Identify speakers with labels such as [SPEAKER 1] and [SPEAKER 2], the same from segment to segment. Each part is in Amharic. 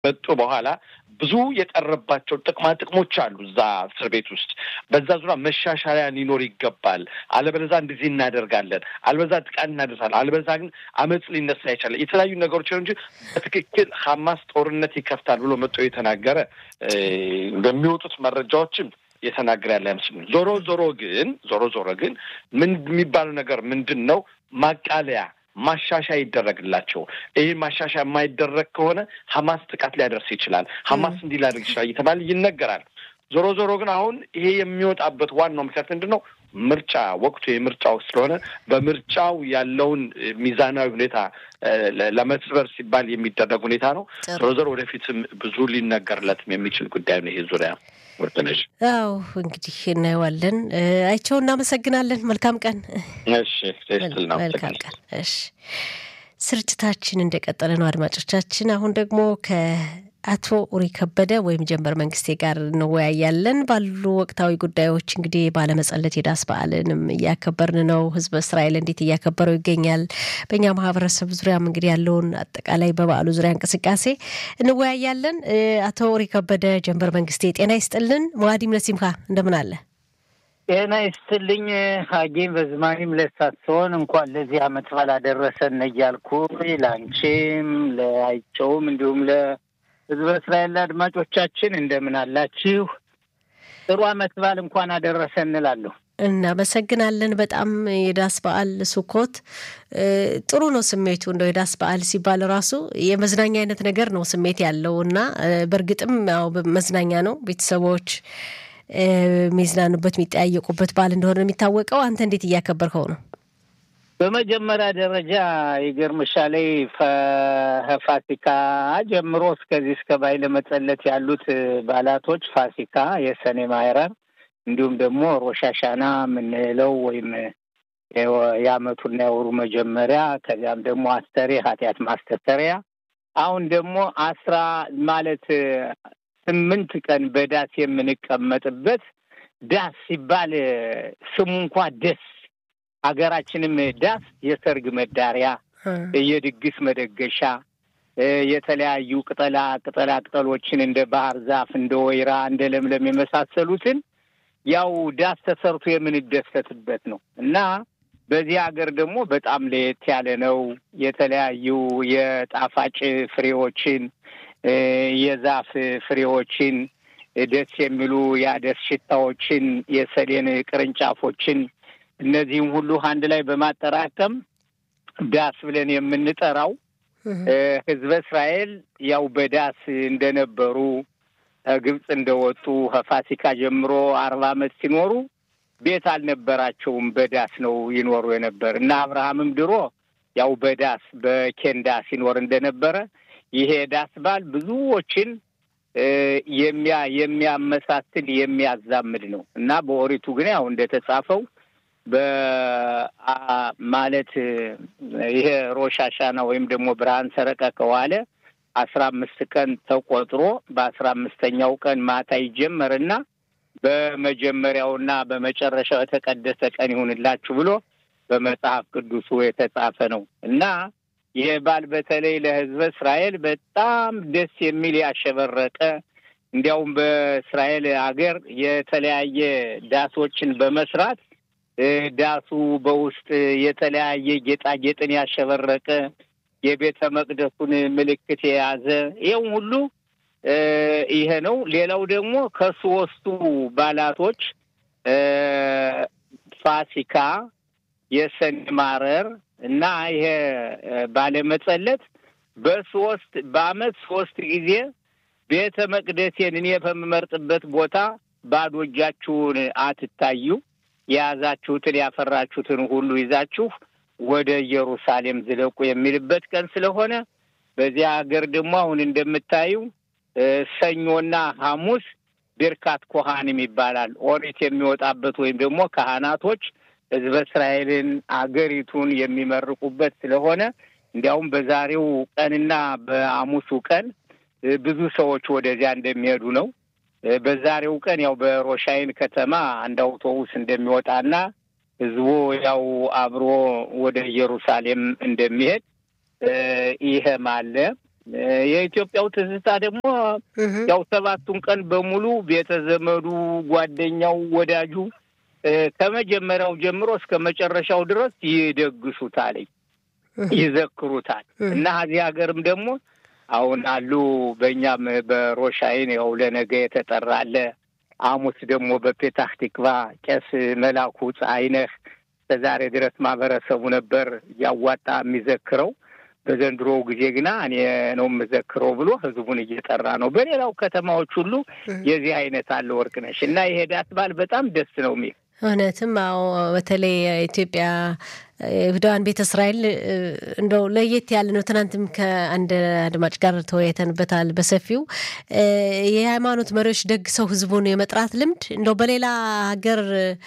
[SPEAKER 1] በጡ በኋላ ብዙ የቀረባቸው ጥቅሞች አሉ እዛ እስር ቤት ውስጥ በዛ ዙሪያ መሻሻያ ሊኖር ይገባል አለበለዛ እንደዚህ እናደርጋለን አለበለዛ ጥቃት እናደርሳለን አለበለዛ ግን አመጽ ሊነሳ ይችላል የተለያዩ ነገሮች እንጂ በትክክል ሐማስ ጦርነት ይከፍታል ብሎ መጥቶ የተናገረ በሚወጡት መረጃዎችም የተናገረ ያለ አይመስልም ዞሮ ግን ምን የሚባለው ነገር ምንድነው ማቃለያ ማሻሻያ ይደረግላቸው ይሄ ማሻሻያ የማይደረግ ከሆነ ሐማስ ጥቃት ሊያደርስ ይችላል ሐማስ እንዲላደርግ ይችላል ይተባል ይነገራል ዞሮ ግን አሁን ይሄ የሚወጣበት ዋናው ምክንያት ምንድነው ምርጫ ወቅቱ የምርጫው ስለሆነ በምርጫው ያለውን ሚዛናዊ ሁኔታ ለመስበር ሲባል የሚደረግ ሁኔታ ነው ዞሮ ወደፊትም ብዙ ሊነገርለት የሚችል ጉዳይ ነው ይሄ ዙሪያ ወርተነሽ
[SPEAKER 2] አው እንግዲህ እናየዋለን አይቸው እናመሰግናለን መልካም ቀን
[SPEAKER 1] እሺ ተስተልናው
[SPEAKER 2] መልካም ቀን እሺ ስርጭታችን እንደቀጠለ ነው አድማጮቻችን አሁን ደግሞ ከአቶ ኡሪ ከበደ ወይም ጀንበር መንግስቴ ጋር እንወያያለን ባሉ ወቅታዊ ጉዳዮች እንግዲህ ባለመጸለት የዳስ በዓልንም ያከበርን ነው ህዝብ እስራኤል እንዴት ያከበረው ይገኛል በእኛ ማህበረሰብ ዙሪያም እንግዲህ ያለውን አጠቃላይ በበዓሉ ዙሪያ እንቅስቃሴ እንወያያለን አቶ ኡሪ ከበደ ጀንበር መንግስቴ ጤና ይስጥልን ሙአዲም ለሲምካ እንደምን አለ
[SPEAKER 3] ጤና ይስጥልኝ ሀጊም በዝማኔም ለሳትሶን እንኳን ለዚህ አመት በዓል አደረሰን እያልኩ ላንቺም ለአይጨውም እንዲሁም ለህዝበ እስራኤል አድማጮቻችን እንደምን አላችሁ ጥሩ አመት በዓል እንኳን አደረሰን እንላለሁ
[SPEAKER 2] እናመሰግናለን በጣም የዳስ በዓል ሱኮት ጥሩ ነው ስሜቱ እንደው የዳስ በዓል ሲባል ራሱ የመዝናኛ አይነት ነገር ነው ስሜት ያለውና በርግጥም ያው መዝናኛ ነው ቤተሰቦች ሚዝናኑበት የሚጠያየቁበት በዓል እንደሆነ የሚታወቀው አንተ እንዴት ያከበርከው ነው
[SPEAKER 3] በመጀመሪያ ደረጃ ይገርምሻል ፋሲካ ጀምሮ እስከ ባይለ መጸለት ያሉት ባላቶች ፋሲካ የሰኔ ማይራር እንዲሁም ደግሞ ሮሻሻና ምንለው ወይም ያመቱና ያወሩ መጀመሪያ ከዚያም ደግሞ አስተሪ ኃጢአት ማስተሰሪያ አሁን ደግሞ 8 ቀን በዳስ የምንቀመጥበት ዳስ ሲባል ስሙ እንኳን ደስ ሀገራችንም ዳስ የሰርግ መዳሪያ የድግስ መደገሻ የተለያዩ ቅጠሎችን እንደ ባህር ዛፍ እንደ ወይራ እንደ ለምለም የመሳሰሉትን ያው ዳስ ተሰርቶ የምንደሰትበት ነው እና በዚህ ሀገር ደግሞ በጣም ለየት ያለ ነው የተለያዩ የጣፋጭ ፍሬዎችን የዛፍ ፍሬዎችን ደስ የሚሉ ያደስ ሽታዎችን የሰሌን ቅርንጫፎችን እነዚህም ሁሉ አንድ ላይ በማጠራቀም ዳስ ብለን የምንጠራው ህዝበ እስራኤል ያው በዳስ እንደነበሩ ግብጽ እንደወጡ ፋሲካ ጀምሮ 40 አመት ሲኖሩ ቤት አልነበራቸውም በዳስ ነው ይኖሩ የነበር እና አብርሃምም ድሮ ያው በዳስ በኬንዳ ሲኖር እንደነበረ ይሄ ዳስ ባል ብዙዎችን የሚያመሳስል የሚያዛምድ ነው እና በኦሪቱ ግን ያው እንደተጻፈው በማለት ይሄ ሮሻሻና ወይም ደግሞ ብርሃን ሰረቀ ከዋለ 15 ቀን ተቆጥሮ በ15ኛው ቀን ማታ ይጀመርና በመጀመሪያውና በመጨረሻው የተቀደሰ ቀን ይሁንላችሁ ብሎ በመጽሐፍ ቅዱሱ የተጻፈ ነው እና ይሄ ባል በተለይ ለህዝበ እስራኤል በጣም ደስ የሚል ያሸበረቀ እንዲያውም በእስራኤል ሀገር የተለያየ ዳሶችን በመስራት ዳሱ በውስጥ የተለያየ ጌጣጌጥን ያሸበረቀ የቤተ መቅደሱን ምልክት የያዘ ይሄው ሁሉ ይሄ ነው ሌላው ደግሞ ከሶስቱ ባላቶች ፋሲካ የሰኔ ማረር እና ይሄ ባለመጸለት በአመት 3 ጊዜ ቤተ መቅደሴን እኔ በመመርጥበት ቦታ ባዶ እጃችሁን አትታዩ ያዛችሁትን ያፈራችሁትን ሁሉ ይዛችሁ ወደ ኢየሩሳሌም ዝለቁ የሚልበት ቀን ስለሆነ በዚያ ሀገር ደግሞ አሁን እንደምታዩ ሰኞና ሐሙስ ብርካት ኮሃንም ይባላል ኦሪት የሚወጣበት ወይም ደግሞ ካህናቶች ህዝበ እስራኤልን አገሪቱን የሚመርቁበት ስለሆነ እንዲያውም በዛሬው ቀንና በሐሙሱ ቀን ብዙ ሰዎች ወደዚያ እንደሚሄዱ ነው በዛሬው ቀን ያው በሮሻይን ከተማ አንድ አውቶቡስ እንደሚወጣና ህዝቡ ያው አብሮ ወደ ኢየሩሳሌም እንደሚሄድ ይሄ ማለ የኢትዮጵያው ትዝታ ደግሞ ያው 7ቱን ቀን በሙሉ ቤተዘመዱ ጓደኛው ወዳጁ ከመጀመሪያው ጀምሮ እስከ መጨረሻው ድረስ ይደግሱታል ይዘክሩታል እና እዚህ ሀገርም ደግሞ አሁን አሉ በእኛም በሮሻይን ያው ለነገ የተጠራለ ሐሙስ ደግሞ በፔታህ ቲክቫ ቄስ መላኩ ፀሐይነህ በዛሬ ድረስ ማህበረሰቡ ነበር ያዋጣ የሚዘክረው በዘንድሮ ጊዜ ግና እኔ ነው የምዘክረው ብሎ ህዝቡን እየጠራ ነው በሌላው ከተማዎች ሁሉ የዚህ አይነት አለ ወርቅነሽ እና ይሄዳት ባል በጣም ደስ ነው የሚል
[SPEAKER 2] እውነትም አዎ በተለይ ኢትዮጵያ ይሁዳን ቤተ እስራኤል እንደው ለየት ያለ ነው ትናንትም ከአንድ አድማጭ ጋር ተወያይተንበታል በሰፊው የሃይማኖት መሪዎች ደግሰው ህዝቡን የመጥራት ልምድ እንደው በሌላ ሀገር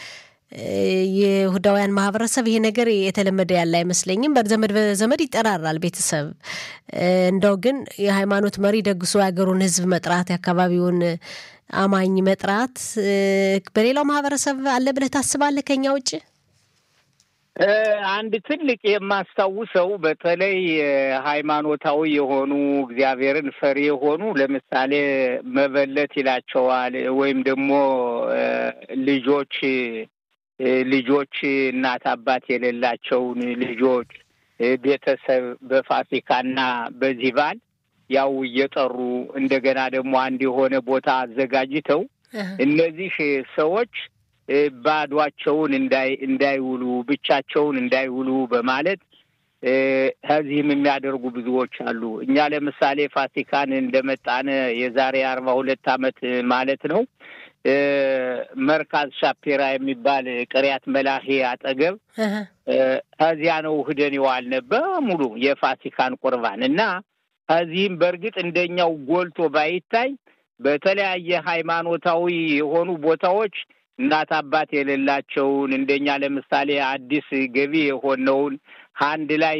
[SPEAKER 2] የይሁዳውያን ማህበረሰብ ይሄ ነገር የተለመደ ያለ አይመስለኝም በዘመድ ይጠራራል ቤተሰብ እንደው ግን የሃይማኖት መሪ ደግሶ ያገሩን ህዝብ መጥራት ያካባቢውን አማኝ መጥራት በሌላው ማህበረሰብ አለ ብለህ ታስባለህ ከኛ ውጪ
[SPEAKER 3] አንድ ትልቅ የማስታውሰው በተለይ ሃይማኖታዊ የሆኑ እግዚአብሔርን ፈሪ የሆኑ ለምሳሌ መበለት ይላቸዋል ወይም ደግሞ ልጆች እናት አባት የሌላቸውን ልጆች ቤተሰብ በፋሲካና በዚህ በዓል ያው እየጠሩ እንደገና ደግሞ አንድ የሆነ ቦታ አዘጋጅተው እነዚህ ሰዎች ባዷቸውን እንዳይውሉ ብቻቸውን እንዳይውሉ በማለት ከዚህም የሚያደርጉ ብዙዎች አሉ እኛ ለምሳሌ ፋሲካን እንደመጣነ የዛሬ 42 ዓመት ማለት ነው መርካዝ ሻፒራ የሚባል ቅሪያት መላኺ አጠገብ ከዚያ ነው ህደን ይዋልነ በሙሉ የፋሲካን ቁርባን እና ከዚህም በርግጥ እንደኛው ጎልቶ ባይታይ በተለያየ ሃይማኖታዊ የሆኑ ቦታዎች እናት አባት የሌላቸውን እንደኛ ለምሳሌ አዲስ ገቢ የሆነውን አንድ ላይ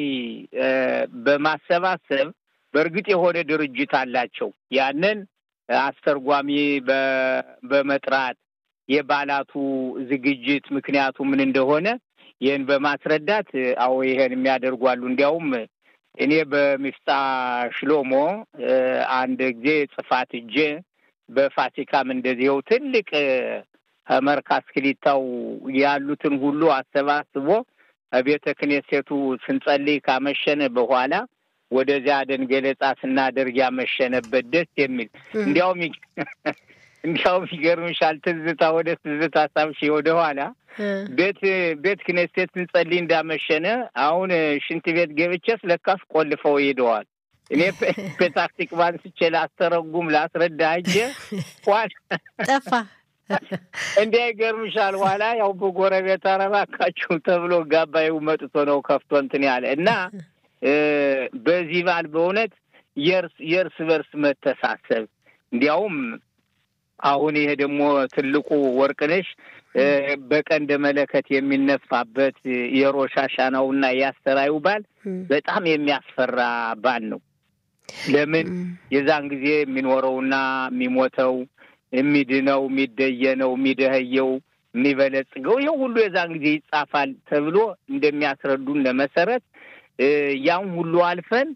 [SPEAKER 3] በማሰባሰብ በርግጥ የሆነ ድርጅት አላቸው ያንን አስተርጓሚ በመጥራት የባላቱ ዝግጅት ምክንያቱ ምን እንደሆነ ይሄን በማስረዳት አው ይሄን የሚያደርጓሉ እንዲያውም እኔ በሚፍታ ሽሎሞ አንድ ጊዜ ጽፋት እጄ በፋሲካም እንደዚህው ትልቅ መርካስ ክሊታው ያሉትን ሁሉ አሰባስቦ ቤተ ክህነቱ ስንጸልይ ካመሸነ በኋላ ወደዚያ ደን ገለጻ ስናደርግ ያመሸነበት ደስ የሚል እንዲያውም ይገርምሻል ትዝታ ወደ ትዝታ ሳብሽ ወደ ኋላ ቤት ክህነት ስንጸልይ እንዳመሸነ አሁን ሽንት ቤት ገብቼስ ለካስ ቆልፈው ሄደዋል እኔ ፔታክቲክ ባንስ ቸላ አስተረጉም ላስረዳጀ ቋል
[SPEAKER 2] ጠፋ
[SPEAKER 3] እንዲያገርምሻል ኋላ ያው በጎረቤት አረባካችሁ ተብሎ ጋባዩ መጥቶ ነው ከፍቶ እንትን ያለ እና በዚህ ባል በእውነት የርስ በርስ መተሳሰብ እንዲያውም አሁን ይሄ ደግሞ ትልቁ ወርቅነሽ በቀንደ መለከት የሚነፋበት የሮሻሻናውና ያስተራዩ ባል በጣም የሚያስፈራ ባል ነው ለምን የዛን ጊዜ የሚኖረውና የሚሞተው የሚድነው የሚደየነው የሚደህየው የሚበለጽገው ይሄ ሁሉ የዛን ጊዜ ይጻፋል ተብሎ እንደሚያስረዱን ለመሰረት ያን ሁሉ አልፈን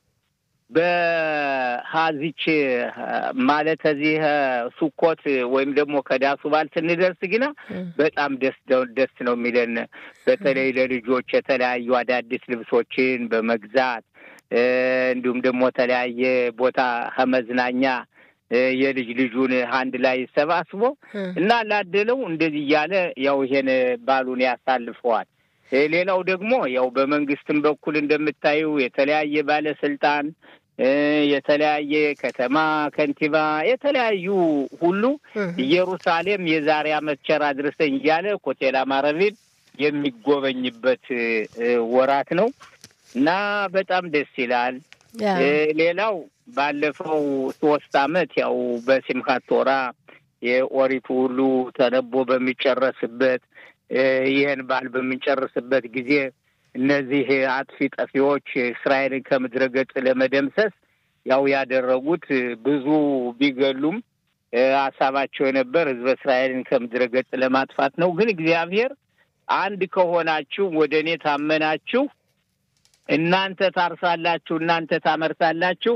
[SPEAKER 3] በሃዚች ማለት እዚህ ሱቆት ወይም ደግሞ ከዳሱ ባል ስንደርስ ግና በጣም ደስ ነው የሚለን በተለይ ለልጆች የተለያዩ አዳዲስ ልብሶችን በመግዛት እንዲሁም ደግሞ ተለያየ ቦታ ከመዝናኛ የልጁን አንድ ላይ ሰባስቦ እና ላደለው እንደዚህ ያለ ያው ይሄን ባሉን ያሳልፈዋል ሌላው ደግሞ ያው በመንግስትም በኩል እንደምታዩ የተለያየ ባለስልጣን የተለያየ ከተማ ከንቲባ የተለያዩ ሁሉ ኢየሩሳሌም የዛሬ አመት ቸራ ድረሰኝ ያለ ኮቴላ ማረቪል የሚጎበኝበት ወራት ነው እና በጣም ደስ ይላል ሌላው ባለፈው 3 አመት ያው በሲምኻት ቶራ የኦሪቱ ሁሉ ተነቦ በሚጨረስበት ይሄን ባል በሚጨርስበት ጊዜ እነዚህ አጥፊ ጠፊዎች እስራኤልን ከምድረገጽ ለመደምሰስ ያው ያደረጉት ብዙ ቢገሉም ሐሳባቸው የነበር ህዝበ እስራኤልን ከምድረገጽ ለማጥፋት ነው ግን እግዚአብሔር አንድ ከሆናችሁ ወደኔ ታመናችሁ እናንተ ታርሳላችሁ እናንተ ታመርታላችሁ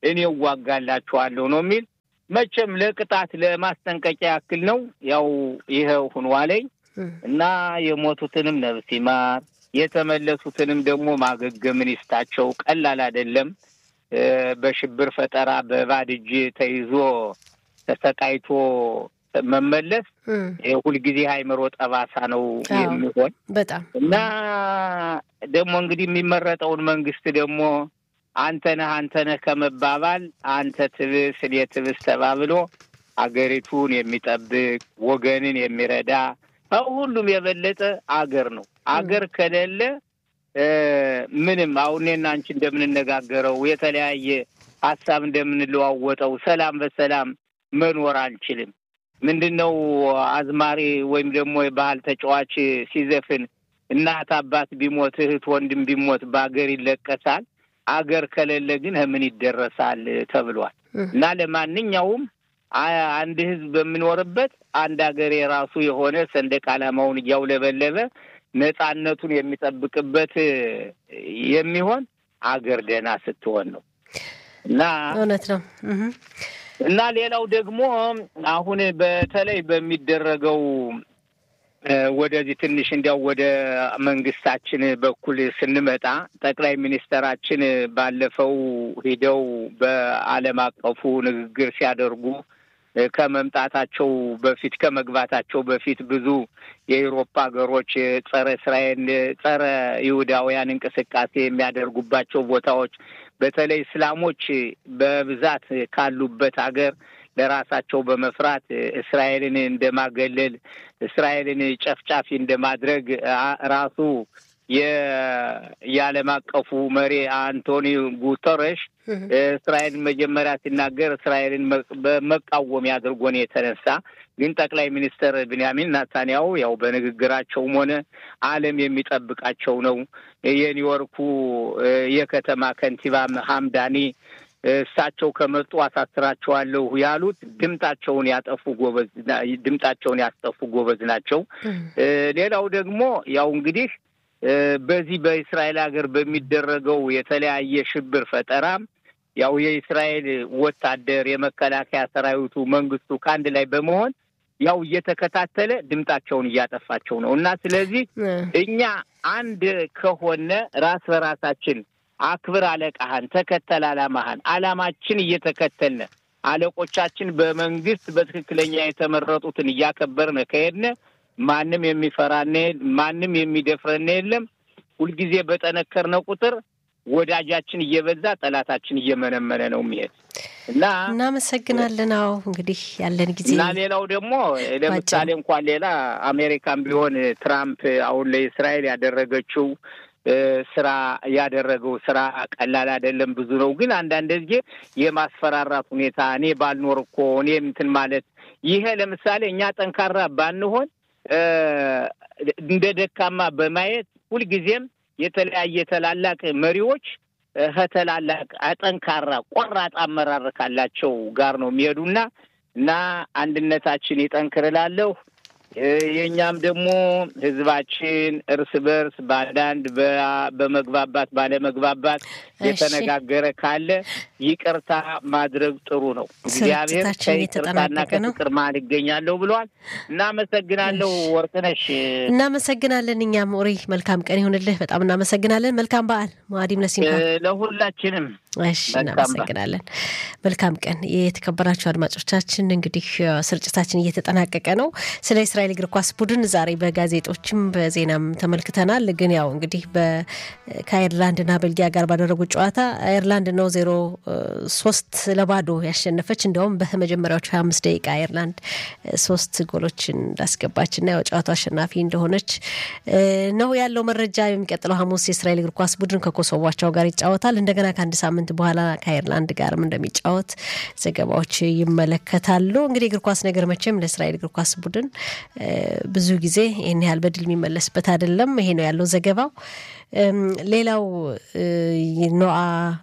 [SPEAKER 3] እኔ ዋጋላችኋለሁ ነው የሚል መቼም ለቅጣት ለማስጠንቀቂያ ያክል ነው ያው ይሄው ሆኗለኝ እና የሞቱትንም ነፍስ ይማር የተመለሱትንም ደግሞ ማገገምን ይስጣቸው ቀላል አይደለም በሽብር ፈጠራ በባድጅ ተይዞ ተሰቃይቶ መመለስ ሁሉ ጊዜ ሃይመሮ ጠባሳ ነው የሚሆን
[SPEAKER 2] በጣም
[SPEAKER 3] እና ደግሞ እንግዲህ የሚመረጠውን መንግስት ደግሞ አንተነህ ከመባባል አንተ ትብስ ለትብስ ተባብሎ አገሪቱን የሚጠብቅ ወገንን የሚረዳ ሁሉም የበለጠ አገር ነው አገር ከሌለ ምንም አሁንና አንቺ እንደምንነጋገረው የተለያየ ሐሳብ እንደምንለዋወጠው ሰላም በሰላም መኖር አንችልም ምንድነው አዝማሪ ወይም ደግሞ የባህል ተጫዋች ሲዘፍን እናት አባት ቢሞት እህት ወንድም ቢሞት በአገር ይለቀሳል አገር ከሌለ ግን ምን ይደረሳል ተብሏል እና ለማንኛውም አንድ ህዝብ በሚኖርበት አንድ አገር የራሱ የሆነ ሰንደቅ ዓላማውን ያውለበለበ ነፃነቱን የሚጠብቅበት የሚሆን አገር ደና ስትሆን ነው እና
[SPEAKER 2] እውነት ነው
[SPEAKER 3] እና ሌላው ደግሞ አሁን በተለይ በሚደረገው ወደዚህ ትንሽ እንዲያው ወደ መንግስታችን በኩል ስንመጣ ጠቅላይ ሚኒስተራችን ባለፈው ሄደው በዓለም አቀፉ ንግግር ሲያደርጉ ከመምጣታቸው በፊት ከመግባታቸው በፊት ብዙ የአውሮፓ ሀገሮች ጸረ እስራኤል ጸረ ይሁዳውያን እንቅስቃሴ የሚያደርጉባቸው ቦታዎች በተለይ እስላሞች በብዛት ካሉበት ሀገር ለራሳቸው በመፍራት እስራኤልን እንደማገለል እስራኤልን ጨፍጫፊ እንደማድረግ ራሱ የዓለም አቀፉ መሪ አንቶኒዮ ጉተረሽ እስራኤልን መጀመሪያ ሲናገር እስራኤልን በመቃወም ያድርጎን የተነሳ ግን ጠቅላይ ሚኒስትር ቤንያሚን ኔታንያሁ ያው በንግግራቸውም ሆነ ዓለም የሚጠብቃቸው ነው የኒውዮርኩ የከተማ ከንቲባ ሐምዳኒ እሳቸው ከመጡ አሳስራቸዋለሁ ያሉት ድምጣቸውን ያስጠፉ ጎበዝ ናቸው ሌላው ደግሞ ያው እንግዲህ በዚህ በእስራኤል ሀገር በሚደረገው የተለያየ ሽብር ፈጠራ ያው የእስራኤል ወታደር የመከላከያ ሰራዊቱ መንግስቱ ካንድ ላይ በመሆን ያው እየተከታተለ ድምጣቸውን ያጠፋቸው ነው እና ስለዚህ እኛ አንድ ከሆነ ራስ በራሳችን አክብር አለቃህን ተከተል አላማችን እየተከተልነ አለቆቻችን በመንግስት በትክክለኛ የተመረጡትን ያከበርነ ከሄድነ ማንንም የሚፈራነ ማንንም የሚደፍረነ የለም ሁሉ ጊዜ በተነከርነ ቁጥር ወዳጃችን እየበዛ ጠላታችን እየመነመነ ነው የሚሄድ እና
[SPEAKER 2] እናመሰግናለን አው እንግዲህ ያለን ጊዜ
[SPEAKER 3] እና ሌላው ደግሞ ለምሳሌ እንኳን ሌላ አሜሪካን ቢሆን ትራምፕ አሁን ለእስራኤል ያደረገችው ስራ ያደረገው ስራ ቀላል አይደለም ብዙ ነው ግን አንዳንድ ጊዜ የማስፈራራት ሁኔታ እኔ ባልኖር እኮ እኔ እንትን ማለት ይሄ ለምሳሌ እኛ ጠንካራ ባንሆን እንደ ደካማ በማየት ሁሉ ጊዜም የተለያየ ተላላቅ መሪዎች ከተላላቅ ጠንካራ ቆራጥ አመራር ካላቸው ጋር ነው የሚሄዱና እና አንድነታችን ይጠንክርላለሁ የኛም ደግሞ ህዝባችን እርስ በርስ ባንዳንድ በመግባባት ባለመግባባት የተነጋገረ ካለ ይቅርታ ማድረግ ጥሩ ነው እግዚአብሔር ከይቅርታና ከፍቅር ማል ይገኛለሁ ብሏል እናመሰግናለሁ ወርቅነሽ
[SPEAKER 2] እናመሰግናለን እኛም ኦሪ መልካም ቀን ይሁንልህ በጣም እናመሰግናለን መልካም በዓል ሙአዲም ለሲምካ
[SPEAKER 3] ለሁላችንም
[SPEAKER 2] እሺ እናመሰግናለን መልካም ቀን የተከበራችሁ አድማጮቻችን እንግዲህ ስርጭታችን እየተጠናቀቀ ነው ስለ እስራኤል እግር ኳስ ቡድን ዛሬ በጋዜጦችም በዜናም ተመልክተናል ግን ያው እንግዲህ ከአየርላንድና ቤልጂያ ጋር ባደረጉት ጨዋታ አየርላንድ ነው 0-3 ለባዶ ያሸነፈች እንደውም በመጀመሪያዎቹ 25 ደቂቃ አየርላንድ 3 ጎሎችን እንዳስገባችና ያው ጨዋታው አሸናፊ እንደሆነች ነው ያለው መረጃ የሚቀጥለው ሐሙስ የእስራኤል እግር ኳስ ቡድን ከኮሶቮአቸው ጋር ይጫወታል እንደገና ከአንድ ሳምንት በኋላ ከአየርላንድ ጋርም እንደሚጫወት ዘገባዎች ይመለከታሉ እንግዲህ እግር ኳስ ነገር መቼም ለእስራኤል እግር ኳስ ቡድን ብዙ ጊዜ ይሄን ያህል በድል የሚመለስበት አይደለም ይሄ ነው ያለው ዘገባው ሌላው ኖአ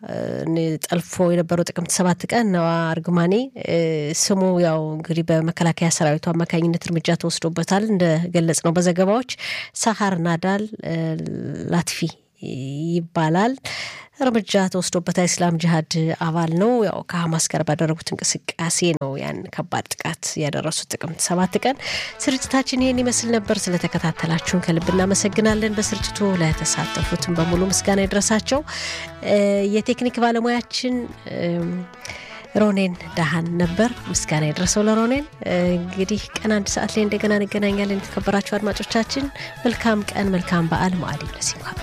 [SPEAKER 2] ጠልፎ የነበረው ጥቅምት 7 ቀን ኖአ አርግማኔ ስሙ ያው እንግዲህ በመከላከያ ሰራዊቱ አማካኝነት እርምጃ ተወስዶበታል እንደገለጽ ነው በዘገባዎች ሳሃር ናዳል ላትፊ ይባላል እርምጃ ተወስዶበታል እስላም ጂሃድ አባል ነው ያው ከሐማስ ጋር ባደረጉት እንቅስቃሴ ነው ያን ከባድ ጥቃት ያደረሱት ጥቅምት 7 ቀን ስርጭታችን ይሄን ይመስል ነበር ስለተከታተላችሁን ከልብ እናመሰግናለን በስርጭቱ ለተሳተፉትም በሙሉ ምስጋና ይድረሳቸው የቴክኒክ ባለሙያችን ሮኔን ዳሃን ነበር ምስጋና ይድረሰው ለሮኔን እንግዲህ ቀን 1 ሰዓት ላይ እንደገና እንገናኛለን የተከበራችሁ አድማጮቻችን መልካም ቀን መልካም በዓል ማዕድ ለሲማ